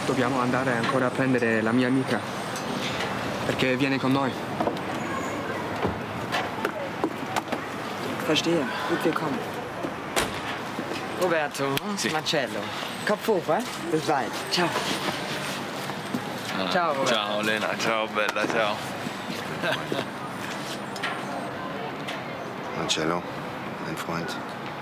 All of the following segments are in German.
Dobbiamo andare ancora a prendere la mia amica. Perché viene con noi. Verstehe. Gut, wir kommen. Roberto, Marcello. Kopf hoch, wa? Bis bald. Ciao. Ciao, Roberto. Ciao, Lena. Ciao, bella. Ciao. Marcello, mein Freund.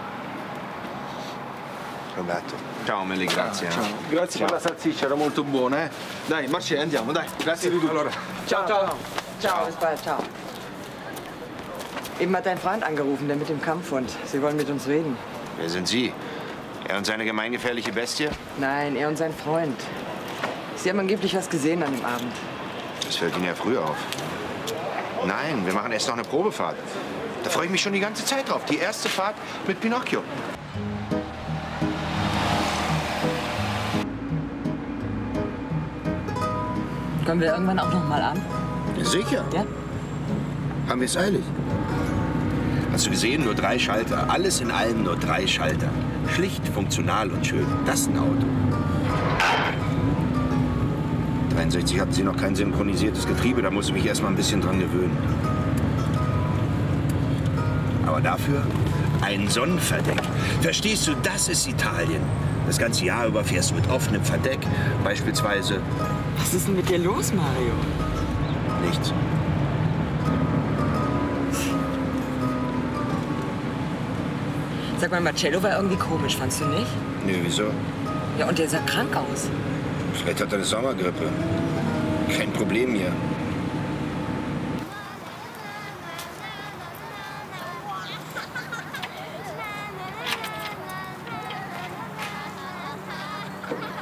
Roberto. Ciao, Meli, grazie. Ciao. Grazie per la salsiccia, era molto buona, eh. Dai, Marcello, andiamo, dai. Grazie di tutto. Allora, Ciao, ciao. Ciao, bis bald. Ciao. Eben hat dein Freund angerufen, der mit dem Kampfhund. Sie wollen mit uns reden. Wer sind Sie? Er und seine gemeingefährliche Bestie? Nein, er und sein Freund. Sie haben angeblich was gesehen an dem Abend. Das fällt Ihnen ja früh auf. Nein, wir machen erst noch eine Probefahrt. Da freue ich mich schon die ganze Zeit drauf. Die erste Fahrt mit Pinocchio. Kommen wir irgendwann auch noch mal an? Sicher. Ja? Haben wir es eilig. Hast du gesehen? Nur 3 Schalter. Alles in allem nur 3 Schalter. Schlicht, funktional und schön. Das ist ein Auto. 63 hatten sie noch kein synchronisiertes Getriebe. Da muss ich mich erst mal ein bisschen dran gewöhnen. Aber dafür ein Sonnenverdeck. Verstehst du, das ist Italien. Das ganze Jahr über fährst du mit offenem Verdeck. Beispielsweise Was ist denn mit dir los, Mario? nichts. Sag mal, Marcello war irgendwie komisch, fandst du nicht? Nö, wieso? Ja, und der sah krank aus. Vielleicht hat er eine Sommergrippe. Kein Problem hier.